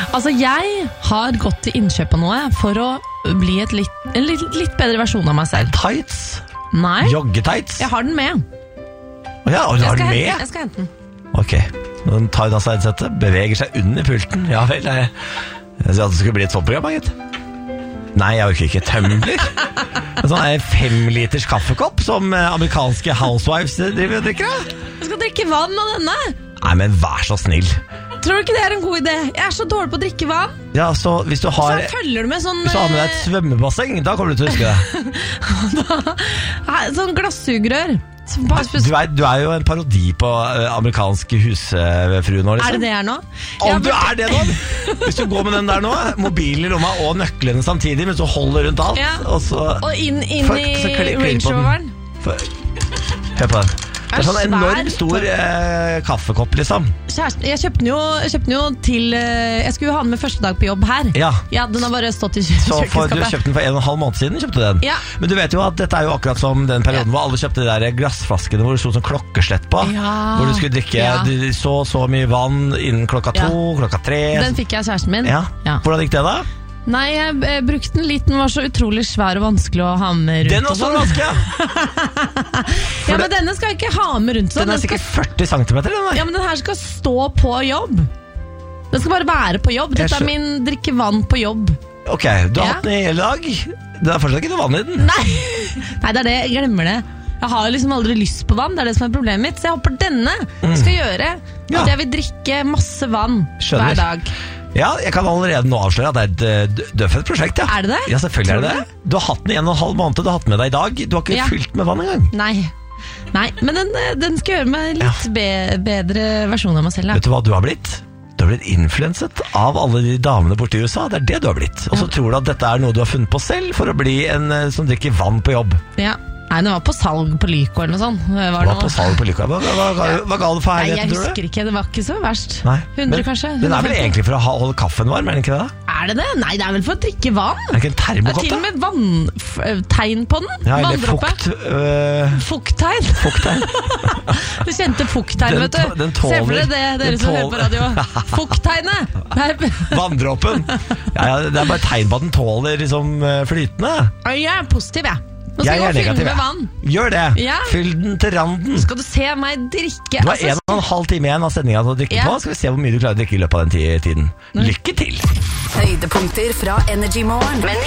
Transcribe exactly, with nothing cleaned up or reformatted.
Altså, jeg har gått til innkjøp av noe for å bli et litt, en litt, litt bedre versjon av meg selv. Tights? Nei. Joggetights? Jeg har den med. Å ja, og du har den med? Hente, jeg skal hente den. Ok, nå tar hun av seg headsetet, beveger seg under pulten. Ja vel, jeg, jeg sa at det skulle bli et sånt program, gitt. Nei, jeg orker ikke tumbler. En sånn femliters kaffekopp som amerikanske housewives driver og drikker av. Jeg skal drikke vann av denne. Nei, men vær så snill. Tror du ikke det er en god idé? Jeg er så dårlig på å drikke vann. Ja, så hvis du har, så følger du med sånn hvis du har med deg et svømmebasseng, da kommer du til å huske det. da, Sånn glassugrør. Du er, du er jo en parodi på amerikansk husfrue nå, liksom. Er det det her nå? Om ja, du er det nå? Hvis du går med den der nå, mobilen i rommet og nøklene samtidig, mens du holder rundt alt, ja. og så og inn, inn for, i Range Roveren. Hør på den. Det er sånn enormt stor eh, kaffekopp, liksom. Kjæresten, jeg kjøpte den jo, kjøpte den jo til eh, jeg skulle jo ha den med første dag på jobb her. Ja, ja Den har bare stått i kjøkkenskapet. Så for, du kjøpte den for en og en halv måned siden, kjøpte du den. Ja. Men du vet jo at dette er jo akkurat som den perioden ja. hvor alle kjøpte de der glassflaskene hvor det stod sånn klokkeslett på. Ja. Hvor du skulle drikke ja. du, så så mye vann innen klokka to, ja. klokka tre. Den fikk jeg av kjæresten min. Ja. Ja. Hvordan gikk det da? Nei, jeg, jeg brukte den litt. Den var så utrolig svær og vanskelig å ha med rundt. Den også og vanskelig, ja. Ja, men denne skal jeg ikke ha med rundt. Den er den sikkert skal... førti centimeter, den der. Ja, men den her skal stå på jobb. Den skal bare være på jobb. Dette er min drikke vann på jobb. Ok, du har ja. hatt den i hele dag. Det er fortsatt ikke noe vann i den. Nei, Nei det er det, jeg glemmer det. Jeg har liksom aldri lyst på vann. Det er det som er problemet mitt. Så jeg håper denne mm. skal gjøre at ja. jeg vil drikke masse vann Skjønner. hver dag. Ja, jeg kan allerede nå avsløre at det er et dødfødt prosjekt, ja. Er det det? Ja, selvfølgelig er det det. Du har hatt den i en og en halv måned, du har hatt den med deg i dag. Du har ikke ja. fylt med vann engang. Nei, Nei men den, den skal gjøre meg litt ja. be, bedre versjon av meg selv. Ja. Vet du hva du har blitt? Du har blitt influenset av alle de damene borte i U S A. Det er det du har blitt. Og så ja. tror du at dette er noe du har funnet på selv for å bli en som drikker vann på jobb. Ja. Nei, det var på salg på Lyko eller noe sånt. Det var, det var på salg på Lyko. Hva, hva, hva, hva ga det for herligheten, tror du? Nei, jeg husker ikke, det var ikke så verst. Nei, hundre men, kanskje. Den er vel egentlig for å holde kaffen varm, er den ikke det? Er det det? Nei, det er vel for å drikke vann. Er det ikke en termokopp, da? Det er til og med vanntegn på den. Ja, eller fukt. Øh... Fukttegn. Fukttegn. Du kjente fukttegn, vet du. Den tåler. Se for dere det, dere som hører på radio. Fukttegnet. Vanndråpen. Ja, ja, det er bare tegn på at den tåler liksom flytende. Jeg er positiv, jeg. Nå skal jeg er negativ, med vann. Gjør det. Ja. Fyll den til randen. Skal du se meg drikke. Du har altså, en og en halv time igjen av sendingen til å drikke ja. på. Skal vi se hvor mye du klarer å drikke i løpet av den tiden. Lykke til. Høydepunkter fra Energy Morgen.